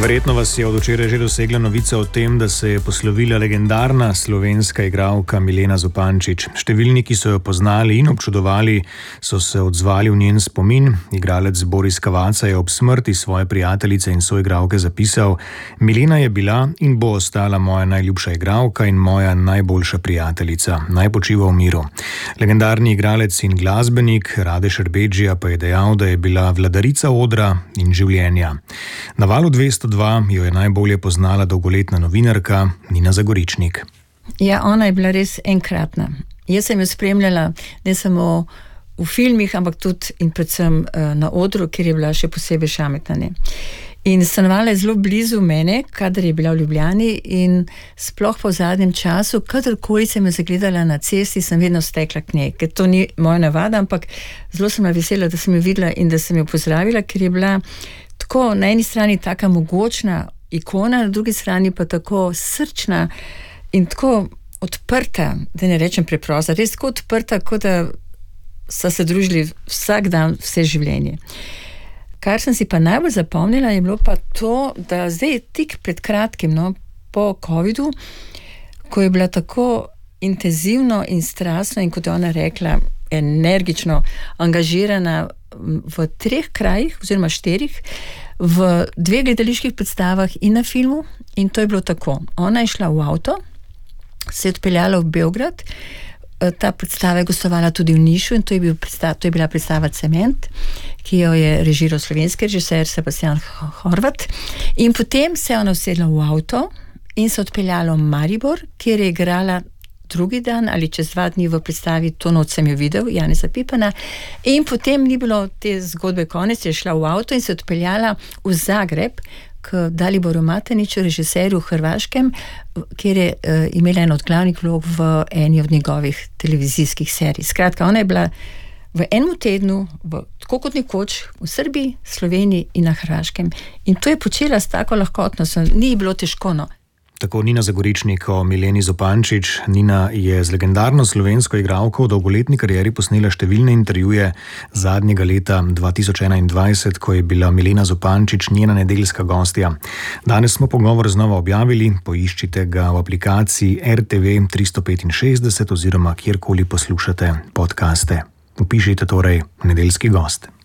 Verjetno vas je od včeraj že dosegla novica o tem, da se je poslovila legendarna slovenska igralka Milena Zupančič. Številni, ki so jo poznali in občudovali, so se odzvali v njen spomin. Igralec Boris Cavazza je ob smrti svoje prijateljice in soigralke zapisal: Milena je bila in bo ostala moja najljubša igralka in moja najboljša prijateljica. Naj počiva v miru. Legendarni igralec in glasbenik Rade Šerbedžija pa je dejal, da je bila vladarica odra in življenja. Na Valu 202 jo je najbolje poznala dolgoletna novinarka Nina Zagoričnik. Ja, ona je bila res enkratna. Jaz sem jo spremljala ne samo v filmih, ampak tudi in predvsem na odru, kjer je bila še posebej šametna. In stanovala je zelo blizu mene, kadar je bila v Ljubljani, in sploh po zadnjem času, kadarkoli sem jo zagledala na cesti, sem vedno stekla k njej, ker to ni moja navada, ampak zelo sem bila vesela, da sem jo videla in da sem jo pozdravila, ker je bila tako na eni strani taka mogočna ikona, na drugi strani pa tako srčna in tako odprta, da ne rečem preprosta, res tako odprta, kot da sta se družili vsak dan, vse življenje. Kar sem si pa najbolj zapomnila, je bilo pa to, da zdaj tik pred kratkim, po covidu, ko je bila tako intenzivno in strastno in, kot je ona rekla, energično angažirana v 3 krajih, oziroma 4, v 2 gledaliških predstavah in na filmu, in to je bilo tako. Ona je šla v avto, se je odpeljala v Beograd, ta predstava je gostovala tudi v Nišu in to je bila predstava Cement, ki jo je režiral slovenski režiser Sebastian Horvat, in potem se je ona usedla v avto in se odpeljala v Maribor, kjer je igrala drugi dan ali čez 2 dni v predstavi To noč sem jo videl, Janeza Pipana, in potem ni bilo te zgodbe konec, je šla v avto in se odpeljala v Zagreb k Daliboru Mataniću, režiserju Hrvaškem, kjer je imela en od glavnih vlog v eni od njegovih televizijskih serij. Skratka, ona je bila v enem tednu, tako kot nekoč, v Srbiji, Sloveniji in na Hrvaškem. In to je počela s tako lahkotnostjo, ni bilo težko, Tako Nina Zagoričnik o Mileni Zupančič. Nina je z legendarno slovensko igralko v dolgoletni karieri posnela številne intervjuje, zadnjega leta 2021, ko je bila Milena Zupančič njena nedeljska gostja. Danes smo pogovor znova objavili, poiščite ga v aplikaciji RTV 365 oziroma kjerkoli poslušate podcaste. Vpišite torej Nedeljski gost.